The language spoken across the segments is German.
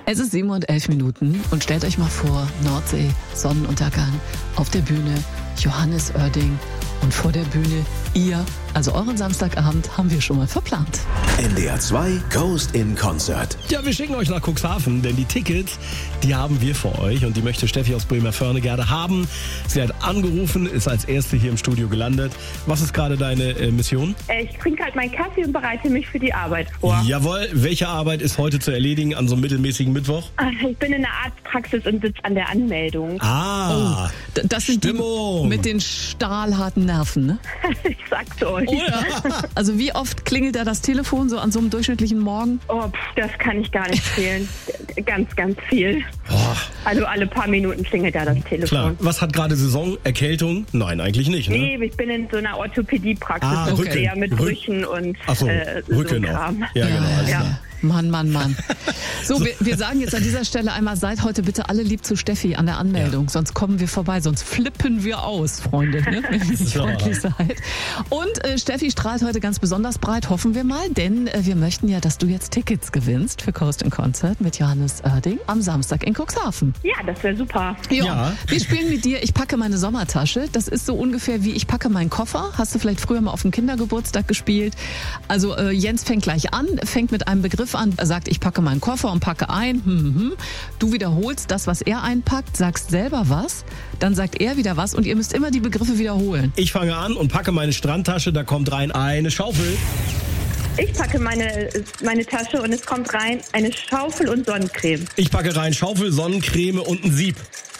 Es ist 7:11 und stellt euch mal vor, Nordsee, Sonnenuntergang, auf der Bühne Johannes Oerding und vor der Bühne ihr. Also euren Samstagabend haben wir schon mal verplant. NDR 2 Coast in Concert. Ja, wir schicken euch nach Cuxhaven, denn die Tickets, die haben wir für euch und die möchte Steffi aus Bremervörde gerne haben. Sie hat angerufen, ist als Erste hier im Studio gelandet. Was ist gerade deine Mission? Ich trinke halt meinen Kaffee und bereite mich für die Arbeit vor. Jawohl, welche Arbeit ist heute zu erledigen an so einem mittelmäßigen Mittwoch? Ich bin in der Arztpraxis und sitze an der Anmeldung. Ah, Das sind Stimmung. die mit den stahlharten Nerven, ne? Ich sag's euch. Also wie oft klingelt da das Telefon so an so einem durchschnittlichen Morgen? Das kann ich gar nicht zählen. Ganz, ganz viel. Boah. Also alle paar Minuten klingelt da das Telefon. Klar. Was hat gerade Saison? Erkältung? Nein, eigentlich nicht, ne? Nee, ich bin in so einer Orthopädiepraxis und Rücken. eher mit Brüchen und Ach so, so Rücken auch. Kram. Ja, genau. Alles Ja. klar. Mann. So, wir sagen jetzt an dieser Stelle einmal, seid heute bitte alle lieb zu Steffi an der Anmeldung. Sonst kommen wir vorbei, sonst flippen wir aus, Freunde, ne? Wenn ihr nicht So. freundlich seid. Und Steffi strahlt heute ganz besonders breit, hoffen wir mal, denn wir möchten ja, dass du jetzt Tickets gewinnst für Coast in Concert mit Johannes Oerding am Samstag in Cuxhaven. Ja, das wäre super. Ja. Wir spielen mit dir, ich packe meine Sommertasche. Das ist so ungefähr wie ich packe meinen Koffer. Hast du vielleicht früher mal auf dem Kindergeburtstag gespielt? Also Jens fängt gleich an, fängt mit einem Begriff an, er sagt, ich packe meinen Koffer und packe ein. Du wiederholst das, was er einpackt, sagst selber was, dann sagt er wieder was und ihr müsst immer die Begriffe wiederholen. Ich fange an und packe meine Strandtasche, da kommt rein eine Schaufel. Ich packe meine Tasche und es kommt rein eine Schaufel und Sonnencreme. Ich packe rein Schaufel, Sonnencreme und ein Sieb.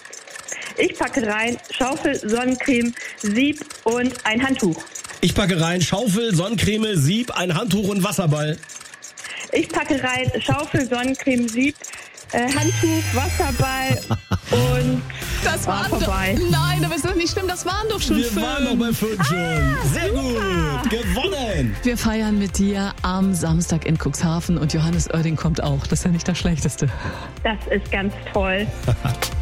Ich packe rein Schaufel, Sonnencreme, Sieb und ein Handtuch. Ich packe rein Schaufel, Sonnencreme, Sieb, ein Handtuch und Wasserball. Ich packe rein Schaufel, Sonnencreme, Sieb, Handtuch, Wasserball und Das war vorbei. Nein, aber ist das nicht schlimm, das waren doch schon Wir waren noch bei 5 schon. Sehr gut, gewonnen. Wir feiern mit dir am Samstag in Cuxhaven und Johannes Oerding kommt auch. Das ist ja nicht das Schlechteste. das ist ganz toll.